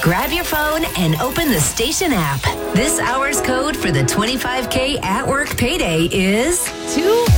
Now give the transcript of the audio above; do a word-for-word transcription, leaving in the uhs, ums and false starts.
Grab your phone and open the station app. This hour's code for the twenty-five K at work payday is two